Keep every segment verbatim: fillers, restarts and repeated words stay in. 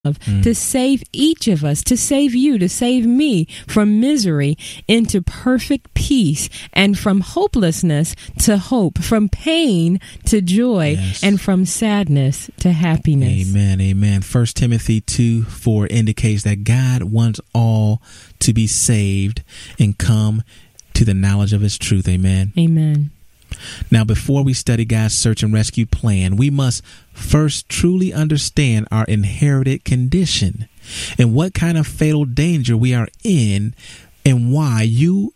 Mm. To save each of us, to save you, to save me from misery into perfect peace, and from hopelessness to hope, from pain to joy, yes. and from sadness to happiness. Amen, amen. First Timothy two four indicates that God wants all to be saved and come to the knowledge of his truth. Amen. Amen. Now, before we study God's search and rescue plan, we must first truly understand our inherited condition and what kind of fatal danger we are in and why you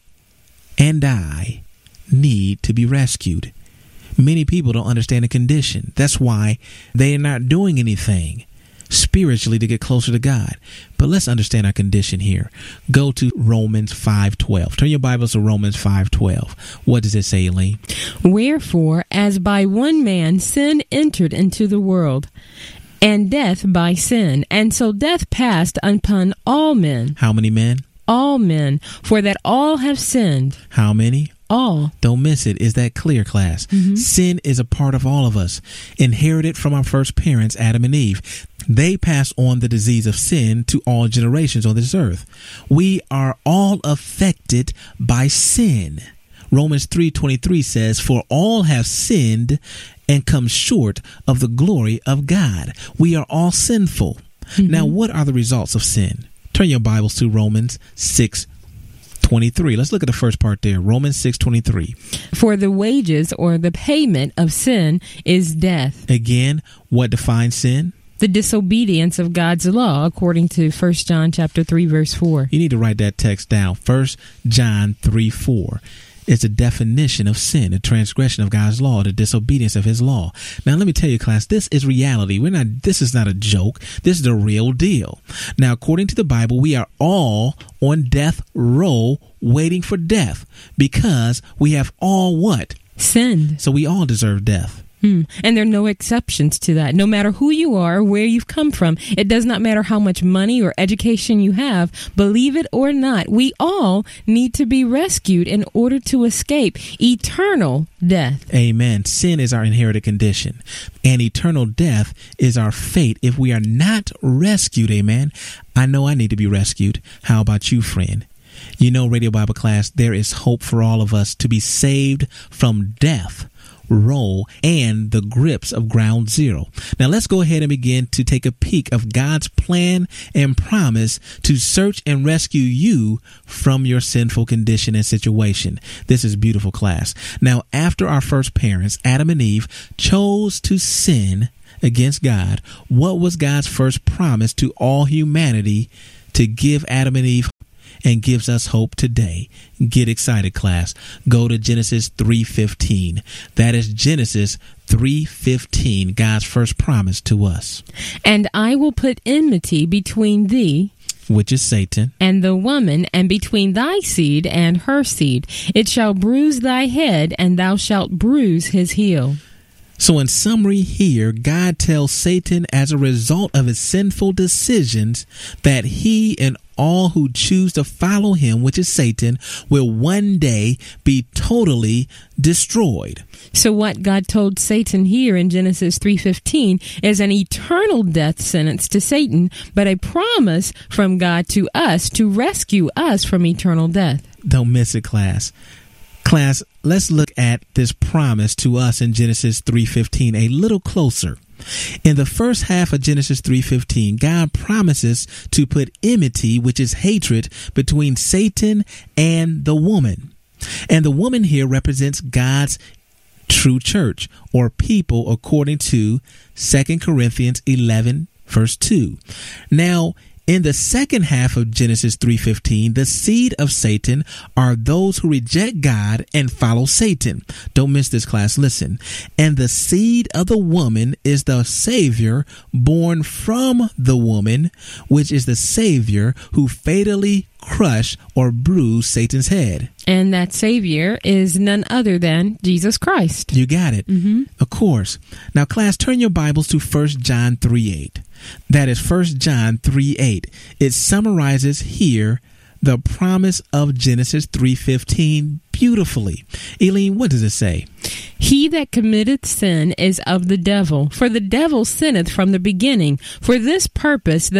and I need to be rescued. Many people don't understand the condition. That's why they are not doing anything spiritually to get closer to God. But let's understand our condition here. Go to Romans five twelve. Turn your Bibles to Romans five twelve. What does it say, Elaine? Wherefore, as by one man sin entered into the world, and death by sin, and so death passed upon all men. How many men? All men, for that all have sinned. How many? All. Don't miss it. Is that clear, class? Mm-hmm. Sin is a part of all of us, inherited from our first parents, Adam and Eve. They passed on the disease of sin to all generations on this earth. We are all affected by sin. Romans three twenty-three says, for all have sinned and come short of the glory of God. We are all sinful. Mm-hmm. Now, what are the results of sin? Turn your Bibles to Romans six twenty-three. Let's look at the first part there. Romans six twenty-three. For the wages or the payment of sin is death. Again, what defines sin? The disobedience of God's law, according to First John chapter three, verse four. You need to write that text down. First John three four. It's a definition of sin, a transgression of God's law, the disobedience of his law. Now, let me tell you, class, this is reality. We're not, this is not a joke. This is the real deal. Now, according to the Bible, we are all on death row waiting for death because we have all what? Sinned. So we all deserve death. Hmm. And there are no exceptions to that. No matter who you are or where you've come from, it does not matter how much money or education you have. Believe it or not, we all need to be rescued in order to escape eternal death. Amen. Sin is our inherited condition, and eternal death is our fate if we are not rescued. Amen. I know I need to be rescued. How about you, friend? You know, Radio Bible class, there is hope for all of us to be saved from death row and the grips of ground zero. Now let's go ahead and begin to take a peek of God's plan and promise to search and rescue you from your sinful condition and situation. This is beautiful, class. Now, after our first parents, Adam and Eve, chose to sin against God, what was God's first promise to all humanity to give Adam and Eve and gives us hope today? Get excited, class. Go to Genesis three fifteen. That is Genesis three fifteen, God's first promise to us. And I will put enmity between thee, which is Satan, and the woman, and between thy seed and her seed. It shall bruise thy head, and thou shalt bruise his heel. So in summary here, God tells Satan, as a result of his sinful decisions, that he and all who choose to follow him, which is Satan, will one day be totally destroyed. So what God told Satan here in Genesis three fifteen is an eternal death sentence to Satan, but a promise from God to us to rescue us from eternal death. Don't miss it, class. Class, let's look at this promise to us in Genesis three fifteen a little closer. In the first half of Genesis three fifteen, God promises to put enmity, which is hatred, between Satan and the woman. And the woman here represents God's true church, or people, according to Second Corinthians eleven, verse two. Now, in the second half of Genesis three fifteen, the seed of Satan are those who reject God and follow Satan. Don't miss this, class. Listen. And the seed of the woman is the Savior born from the woman, which is the Savior who fatally crush or bruise Satan's head. And that Savior is none other than Jesus Christ. You got it. Mm-hmm. Of course. Now, class, turn your Bibles to First John three eight. That is First John three eight. It summarizes here the promise of Genesis three fifteen beautifully. Eileen, what does it say? He that committeth sin is of the devil, for the devil sinneth from the beginning. For this purpose the